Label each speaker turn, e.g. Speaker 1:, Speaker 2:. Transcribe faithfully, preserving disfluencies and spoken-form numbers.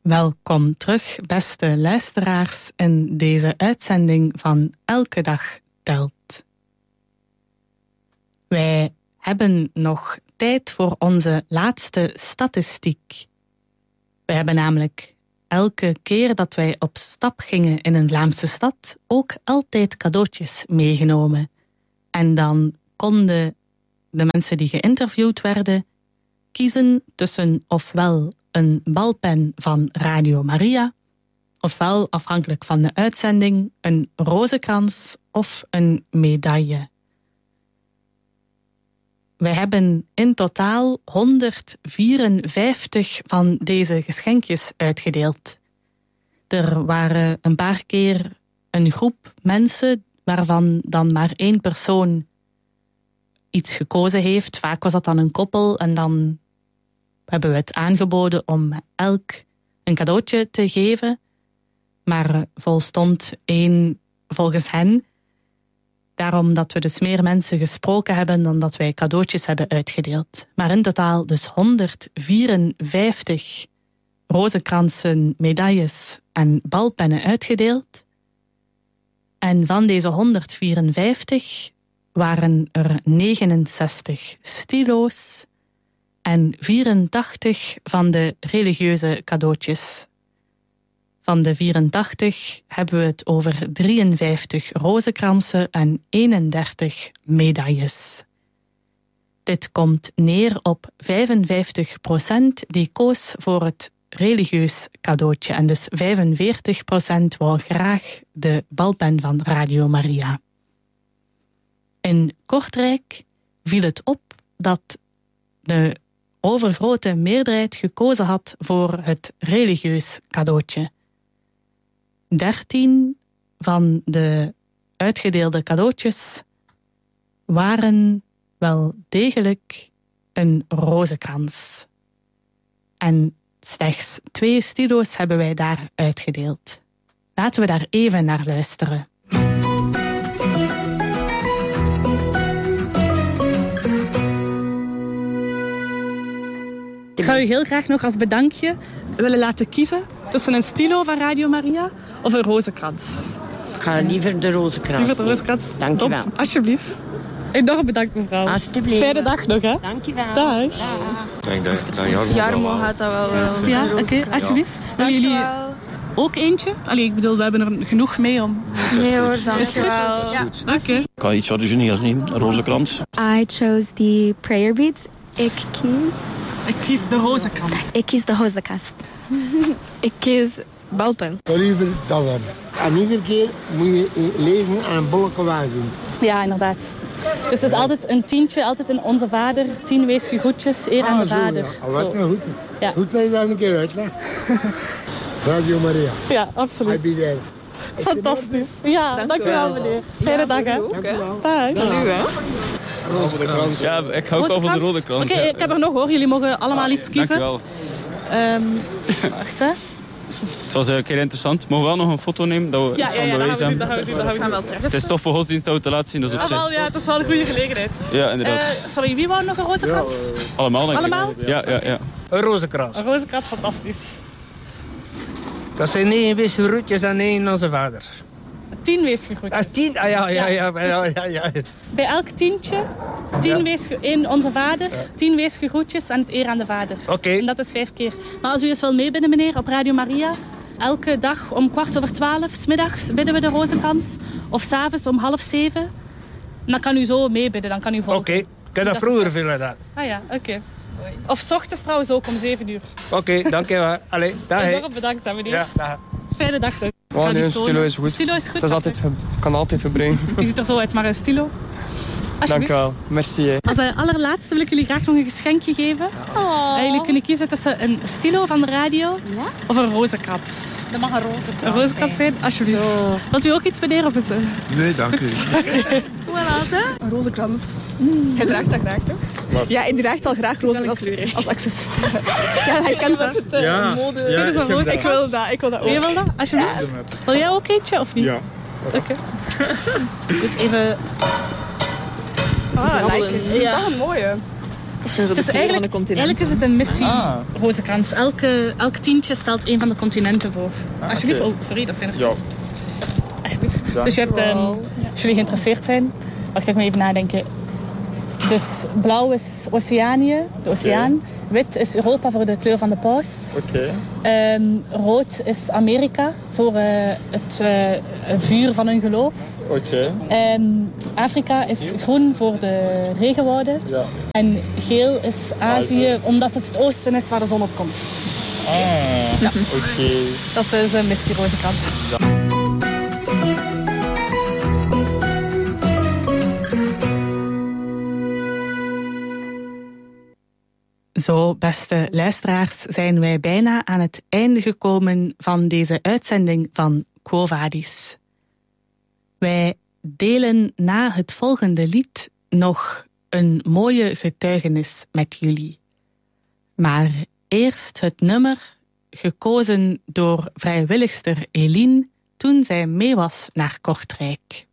Speaker 1: Welkom terug, beste luisteraars, in deze uitzending van Elke Dag Telt. Wij hebben nog tijd voor onze laatste statistiek. We hebben namelijk elke keer dat wij op stap gingen in een Vlaamse stad ook altijd cadeautjes meegenomen. En dan konden de mensen die geïnterviewd werden kiezen tussen ofwel een balpen van Radio Maria, ofwel, afhankelijk van de uitzending, een rozenkrans of een medaille. Wij hebben in totaal honderdvierenvijftig van deze geschenkjes uitgedeeld. Er waren een paar keer een groep mensen waarvan dan maar één persoon iets gekozen heeft. Vaak was dat dan een koppel en dan hebben we het aangeboden om elk een cadeautje te geven. Maar volstond één volgens hen. Daarom dat we dus meer mensen gesproken hebben dan dat wij cadeautjes hebben uitgedeeld. Maar in totaal dus honderdvierenvijftig rozenkransen, medailles en balpennen uitgedeeld. En van deze honderdvierenvijftig waren er negenenzestig stilo's en vierentachtig van de religieuze cadeautjes. Van de vierentachtig hebben we het over drieënvijftig rozenkransen en eenendertig medailles. Dit komt neer op vijfenvijftig procent die koos voor het religieus cadeautje en dus vijfenveertig procent wou graag de balpen van Radio Maria. In Kortrijk viel het op dat de overgrote meerderheid gekozen had voor het religieus cadeautje. Dertien van de uitgedeelde cadeautjes waren wel degelijk een rozenkrans. En slechts twee stilo's hebben wij daar uitgedeeld. Laten we daar even naar luisteren. Ik zou u heel graag nog als bedankje willen laten kiezen tussen een stilo van Radio Maria of een rozenkrans.
Speaker 2: Ik ga liever de rozenkrans.
Speaker 1: Liever de rozenkrans.
Speaker 2: Dank je wel.
Speaker 1: Alsjeblieft. Enorm bedankt, mevrouw.
Speaker 2: Alsjeblieft.
Speaker 1: Fijne dag nog, hè.
Speaker 2: Dank je wel.
Speaker 1: Dag.
Speaker 2: Dag.
Speaker 3: Ik denk dat, dat Jarmo,
Speaker 4: Jarmo gaat dat wel wel.
Speaker 1: Ja, oké, okay, alsjeblieft. Willen jullie ook eentje? Allee, ik bedoel, we hebben er genoeg mee om.
Speaker 4: Nee hoor, dank
Speaker 1: Is het
Speaker 4: je
Speaker 1: goed?
Speaker 4: wel.
Speaker 1: Ja. Oké. Okay.
Speaker 3: Ik ga iets origineels nemen, een rozenkrans.
Speaker 5: I chose the prayer beads. Ik kies...
Speaker 1: Ik kies de rozenkrans.
Speaker 5: Ik kies de rozenkast.
Speaker 4: Ik kies balpen.
Speaker 6: Liever dat dan. En iedere keer moet je lezen en een bolletje wagen doen.
Speaker 1: Ja, inderdaad. Dus het is altijd een tientje, altijd in Onze Vader. Tien wees je groetjes, eer aan de
Speaker 6: zo,
Speaker 1: Vader.
Speaker 6: Ja. Wat nou goed.
Speaker 1: Ja.
Speaker 6: Goed dat je dat een keer uitlegt. Radio Maria.
Speaker 1: Ja, absoluut.
Speaker 6: I be there.
Speaker 1: Fantastisch. Ja, dank u wel, meneer. Fijne dag, hè.
Speaker 6: Dank u wel.
Speaker 1: Dag.
Speaker 4: Dank u wel.
Speaker 3: Ja, ik hou ook wel van de rode krans.
Speaker 1: Oké, okay, ik heb er nog hoor. Jullie mogen allemaal iets kiezen.
Speaker 3: Dank u
Speaker 1: wel. Um, wacht, hè.
Speaker 3: Het was een keer interessant. Mogen we wel nog een foto nemen? Dat we
Speaker 1: ja,
Speaker 3: iets
Speaker 1: ja,
Speaker 3: van
Speaker 1: ja,
Speaker 3: bewijs hebben.
Speaker 1: Dat gaan we doen, dat gaan we doen. Dat gaan we wel
Speaker 3: Het is toch voor godsdienst dat we te laten zien, dus op
Speaker 1: ah,
Speaker 3: zich.
Speaker 1: wel, ja, het is wel een goede gelegenheid.
Speaker 3: Ja, inderdaad.
Speaker 1: Uh, sorry, wie wou nog een rozenkrans?
Speaker 6: Ja, uh,
Speaker 3: Allemaal, denk
Speaker 1: Allemaal?
Speaker 3: ik. Ja, ja, ja.
Speaker 7: Een rozenkrans.
Speaker 1: Een rozenkrans, fantastisch.
Speaker 7: Dat zijn negen wisse roetjes en één Onze Vader.
Speaker 1: Tien weesgegroetjes.
Speaker 7: Dat is tien? Ah, ja, ja, ja. ja, ja, ja, ja.
Speaker 1: Bij elk tientje, tien ja. weesge, één Onze Vader, ja. tien weesgegroetjes en het eer aan de Vader.
Speaker 7: Oké. Okay.
Speaker 1: En dat is vijf keer. Maar als u eens wil meebidden, meneer, op Radio Maria, elke dag om kwart over twaalf, 's middags bidden we de rozenkrans. Of 's avonds om half zeven. Dan kan u zo meebidden, dan kan u volgen.
Speaker 7: Oké, okay. Ik heb dat vroeger veel gedaan.
Speaker 1: Ah ja, oké. Okay. Of 's ochtends trouwens ook om zeven uur.
Speaker 7: Oké, okay, dank je wel. Allee, dag.
Speaker 1: Enorm bedankt, hè, meneer.
Speaker 7: Ja, dag.
Speaker 1: Fijne dag.
Speaker 8: Oh, nee, een stilo is goed.
Speaker 1: Stilo is goed.
Speaker 8: Dat is altijd, kan altijd gebruiken.
Speaker 1: Je ziet er zo uit, maar een stilo.
Speaker 8: Dank u wel. Merci. Hè.
Speaker 1: Als uh, allerlaatste wil ik jullie graag nog een geschenkje geven.
Speaker 4: Oh.
Speaker 1: Uh, jullie kunnen kiezen tussen een stilo van de radio
Speaker 4: ja?
Speaker 1: of een rozenkrans.
Speaker 4: Dat mag een rozenkrans
Speaker 1: Een rozenkrans zijn, alsjeblieft. Zo. Wilt u ook iets, meneer? Of is, uh...
Speaker 9: Nee, dank u.
Speaker 4: Okay. Hoe laat, hè?
Speaker 10: Een rozenkrans. Mm. Hij draagt dat graag, toch?
Speaker 9: Wat?
Speaker 10: Ja, hij draagt al graag rozen als, als accessoire. Ja, hij kent dat. Het, uh,
Speaker 9: ja.
Speaker 10: mode.
Speaker 9: Ja,
Speaker 10: Dit is een
Speaker 9: ik,
Speaker 10: roze. Ik wil dat, ik wil dat ook.
Speaker 1: Wie wil dat? Alsjeblieft. Ja. Wil jij ook eentje, of niet?
Speaker 9: Ja.
Speaker 1: Oké. Okay. Goed, even...
Speaker 10: Ah, like it. Het is wel een mooie. Dat zijn zo de
Speaker 1: Het is
Speaker 10: kleuren van de
Speaker 1: eigenlijk,
Speaker 10: continenten.
Speaker 1: eigenlijk is het een missie
Speaker 3: Ah.
Speaker 1: rozenkrans. Elke, elk tientje stelt een van de continenten voor. Alsjeblieft.
Speaker 3: oké.
Speaker 1: Oh, sorry, dat zijn er.
Speaker 3: Ja.
Speaker 1: Alsjeblieft.
Speaker 3: Dank
Speaker 1: Dus je hebt, ehm, als jullie geïnteresseerd zijn, wacht, ik moet even nadenken. Dus blauw is Oceanië, de oceaan. Wit is Europa voor de kleur van de paus.
Speaker 3: Oké.
Speaker 1: Ehm, rood is Amerika voor eh, het eh, vuur van hun geloof.
Speaker 3: Oké.
Speaker 1: Ehm, Afrika is groen voor de regenwouden.
Speaker 3: Ja.
Speaker 1: En geel is Azië, omdat het het oosten is waar de zon op komt.
Speaker 3: Ah.
Speaker 1: Ja.
Speaker 3: Oké.
Speaker 1: Dat is dus een missie rozenkrans. Zo, beste luisteraars, zijn wij bijna aan het einde gekomen van deze uitzending van Quo Vadis. Wij delen na het volgende lied nog een mooie getuigenis met jullie. Maar eerst het nummer, gekozen door vrijwilligster Eline toen zij mee was naar Kortrijk.